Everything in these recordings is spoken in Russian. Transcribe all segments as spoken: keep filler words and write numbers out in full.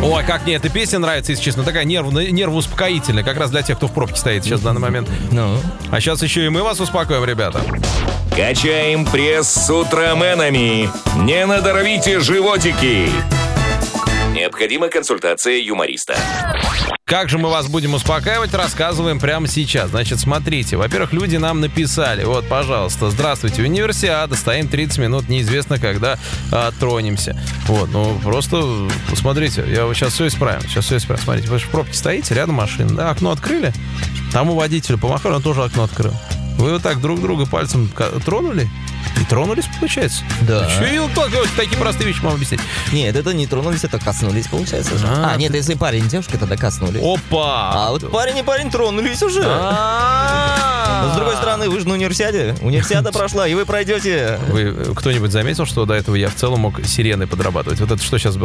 Ой, как мне эта песня нравится, если честно. Такая нерв, нервоуспокоительная. Как раз для тех, кто в пробке стоит сейчас в данный момент. Ну. А сейчас еще и мы вас успокоим, ребята. Качаем пресс с утроменами. Не надорвите животики. Необходима консультация юмориста. Как же мы вас будем успокаивать, рассказываем прямо сейчас. Значит, смотрите. Во-первых, люди нам написали. Вот, пожалуйста, здравствуйте, универсиада. Стоим тридцать минут, неизвестно, когда а, тронемся. Вот, ну, просто посмотрите. Я сейчас все исправим. Сейчас все исправим. Смотрите, вы же в пробке стоите, рядом машина. Да, окно открыли. Тому водителю помахали, он тоже окно открыл. Вы вот так друг друга пальцем тронули? И тронулись, получается? Да. Еще и вот такие простые вещи вам объяснить. Нет, это не тронулись, это коснулись, получается уже. А, а нет, ты... если парень и девушка, тогда коснулись. Опа! А вот парень и парень тронулись уже. А-а-а! Но с другой стороны, вы же на универсиаде. Универсиада прошла, и вы пройдете. Вы кто-нибудь заметил, что до этого я в целом мог сирены подрабатывать? Вот это что сейчас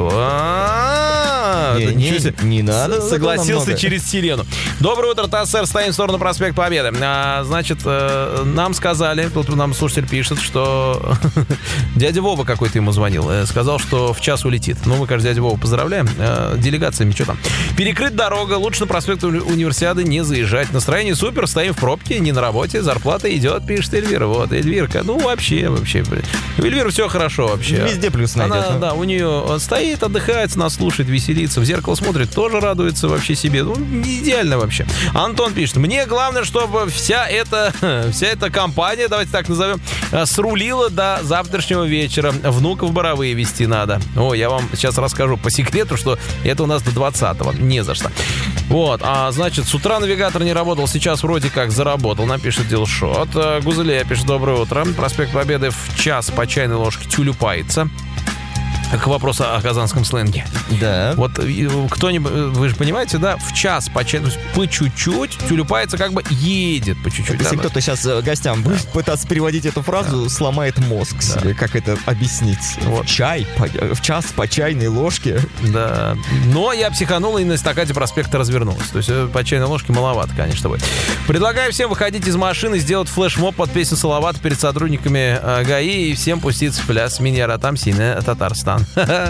было? Не, не, не надо. Согласился через сирену. Доброе утро, ТАСС, стоим в сторону проспекта Победы. А, значит, нам сказали, тут нам слушатель пишет, что дядя Вова какой-то ему звонил. Сказал, что в час улетит. Ну, мы, конечно, дядя Вова поздравляем. Делегациями, что там. Перекрыт дорога, лучше на проспект Универсиады не заезжать. Настроение супер, стоим в пробке, не на работе, зарплата идет, пишет Эльвира. Вот, Эльвирка, ну, вообще, вообще. У Эльвиры все хорошо вообще. Везде плюс найдет. Она, да, у нее стоит, отдыхает, нас слушает, веселится, в зеркало смотрит, тоже радуется вообще себе. Ну, идеально вообще. Антон пишет, мне главное, чтобы вся эта, вся эта компания, давайте так назовем, срулила до завтрашнего вечера. Внуков Боровые везти надо. О, я вам сейчас расскажу по секрету, что это у нас до двадцатого. Не за что. Вот, а значит, с утра навигатор не работал, сейчас вроде как заработал, напишет Дилшот. Гузелия пишет, доброе утро. Проспект Победы в час по чайной ложке тюлюпается. К вопросу о казанском сленге. Да. Вот кто-нибудь, вы же понимаете, да, в час по, чай, по чуть-чуть тюлюпается, как бы едет по чуть-чуть. Если да, кто-то сейчас гостям будет пытаться переводить эту фразу, да. сломает мозг да. себе, как это объяснить. Вот. Чай, по, в час по чайной ложке. Да. Но я психанул и на эстакаде проспекта развернулась. То есть по чайной ложке маловато, конечно, будет. Предлагаю всем выходить из машины, сделать флешмоб под песню Салавата перед сотрудниками ГАИ и всем пуститься в пляс. Миньяра там синяя Татарстан.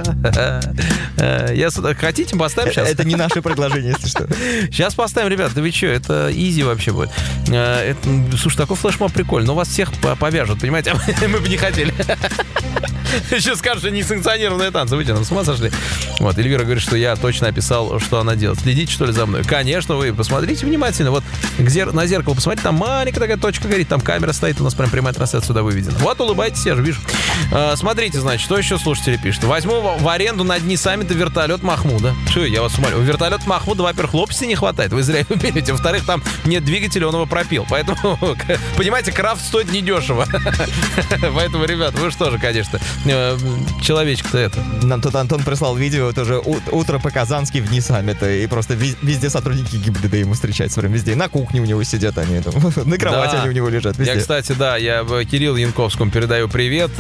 Я сюда... Хотите, поставим сейчас? Это не наше предложение, если что. Сейчас поставим, ребят, да вы что, это изи вообще будет. Это... Слушай, такой флешмоб прикольный, но вас всех повяжут, понимаете? Мы бы не хотели. Еще скажут, что несанкционированные танцы. Вы что, нам с ума сошли? Вот, Эльвира говорит, что я точно описал, что она делает. Следите, что ли, за мной? Конечно, вы посмотрите внимательно. Вот зер... на зеркало посмотрите, там маленькая такая точка горит, там камера стоит, у нас прям прямая трансляция сюда выведена. Вот, улыбайтесь, я же вижу. А, смотрите, значит, что еще слушатели пишут. Возьму в аренду на дни саммита вертолет Махмуда. Что, я вас умоляю. У вертолета Махмуда, во-первых, лопасти не хватает, вы зря его берете. Во-вторых, там нет двигателя, он его пропил. Поэтому, понимаете, крафт стоит недешево. Поэтому, ребят, вы что же, конечно, человечек-то это. Нам тут Антон прислал видео, тоже утро по-казански в дни саммита. И просто везде сотрудники ГИБДД ему встречаются. Прям везде. На кухне у него сидят они. На кровати они у него лежат. Я, кстати, да, я Кириллу Янковскому передаю привет.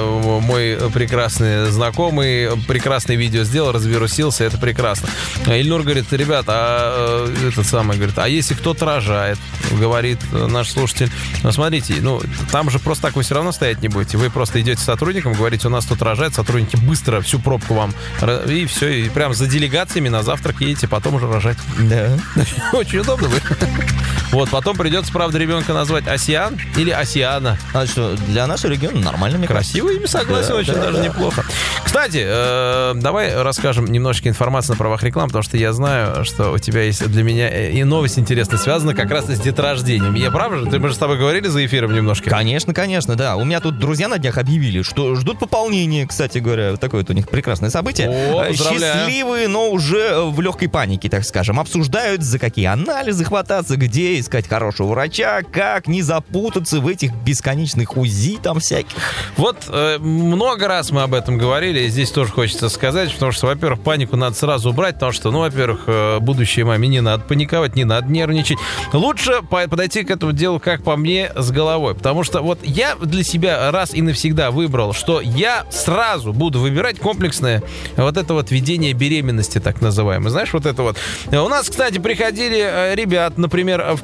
Мой прекрасный знакомый прекрасное видео сделал, развирусился, это прекрасно. Ильнур говорит, ребят, а этот самый, говорит, а если кто-то рожает, говорит наш слушатель, ну, смотрите, ну, там же просто так вы все равно стоять не будете, вы просто идете с сотрудником, говорите, у нас тут рожает, сотрудники быстро всю пробку вам, и все, и прям за делегациями на завтрак едете, потом уже рожать. Да. Очень удобно будет. Вот, потом придется, правда, ребенка назвать Асиан или Асиана. А что, для нашего региона нормально, мне кажется. Красиво, имя согласен, да, очень да, даже да. неплохо. Кстати, э, давай расскажем немножечко информации на правах рекламы, потому что я знаю, что у тебя есть для меня и новость интересная, связана как раз с деторождением. Я прав же? Мы же с тобой говорили за эфиром немножко. Конечно, конечно, да. У меня тут друзья на днях объявили, что ждут пополнения, кстати говоря. Такое вот у них прекрасное событие. О, счастливые, но уже в легкой панике, так скажем. Обсуждают, за какие анализы хвататься, где искать хорошего врача, как не запутаться в этих бесконечных УЗИ там всяких. Вот э, много раз мы об этом говорили, и здесь тоже хочется сказать, потому что, во-первых, панику надо сразу убрать, потому что, ну, во-первых, э, будущей маме не надо паниковать, не надо нервничать. Лучше по- подойти к этому делу, как по мне, с головой, потому что вот я для себя раз и навсегда выбрал, что я сразу буду выбирать комплексное вот это вот ведение беременности, так называемое. Знаешь, вот это вот. У нас, кстати, приходили ребят, например, в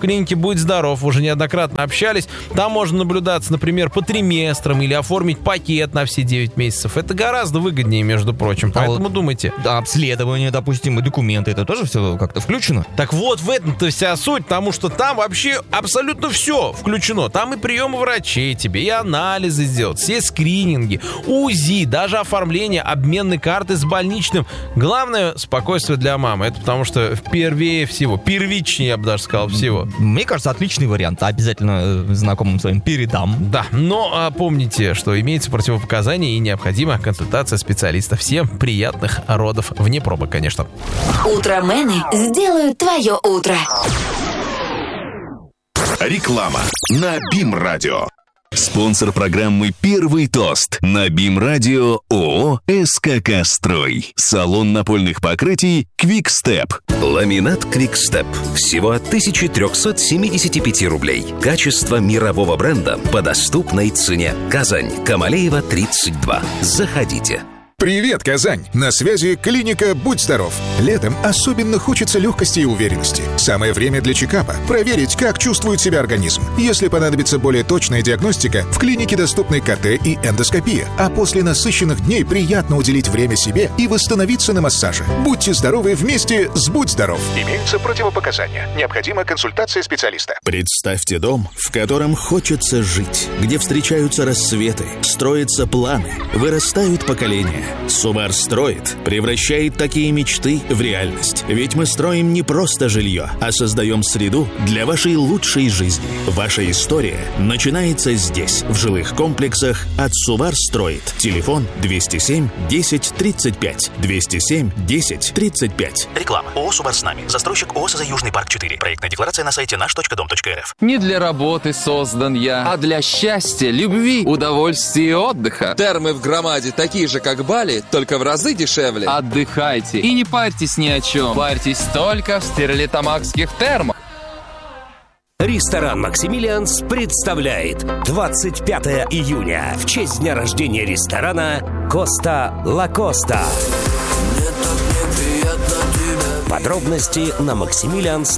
клинике «Будь здоров», уже неоднократно общались. Там можно наблюдаться, например, по триместрам или оформить пакет на все девять месяцев. Это гораздо выгоднее, между прочим. Поэтому а вот, думайте. Да, обследование, допустим, и документы, это тоже все как-то включено? Так вот, в этом-то вся суть, потому что там вообще абсолютно все включено. Там и приемы врачей тебе, и анализы сделать, все скрининги, УЗИ, даже оформление обменной карты с больничным. Главное — спокойствие для мамы. Это потому что впервые всего, первичнее, я бы даже сказал, всего. Мне кажется, отличный вариант. Обязательно знакомым своим передам. Да, но а, помните, что имеется противопоказания и необходима консультация специалиста. Всем приятных родов. Вне пробок, конечно. Утромены сделают твое утро. Реклама на БИМ-радио. Спонсор программы «Первый тост» на БИМ-радио ООО «СКК Строй». Салон напольных покрытий «Квикстеп». Ламинат «Квикстеп». Всего тысяча триста семьдесят пять рублей. Качество мирового бренда по доступной цене. Казань, Камалеева, тридцать два. Заходите. Привет, Казань! На связи клиника «Будь здоров». Летом особенно хочется легкости и уверенности. Самое время для чекапа. Проверить, как чувствует себя организм. Если понадобится более точная диагностика, в клинике доступны КТ и эндоскопия. А после насыщенных дней приятно уделить время себе и восстановиться на массаже. Будьте здоровы вместе с «Будь здоров». Имеются противопоказания. Необходима консультация специалиста. Представьте дом, в котором хочется жить, где встречаются рассветы, строятся планы, вырастают поколения. Субар строит, превращает такие мечты в реальность. Ведь мы строим не просто жилье, а создаем среду для вашей лучшей жизни. Ваша история начинается здесь, в жилых комплексах от Субар строит. Телефон двести семь десять тридцать пять. двести семь десять тридцать пять. Реклама. ООО «Субар с нами». Застройщик ООО «СЗ Южный парк четыре». Проектная декларация на сайте наш точка дом точка эр эф. Не для работы создан я, а для счастья, любви, удовольствия и отдыха. Термы в Громаде такие же, как Бали, только в разы дешевле. Отдыхайте и не парьтесь ни о чем. Парьтесь только в стерлитамакских термах. Ресторан «Максимилианс» представляет двадцать пятого июня в честь дня рождения ресторана «Коста Ла Коста». Подробности на максимилианс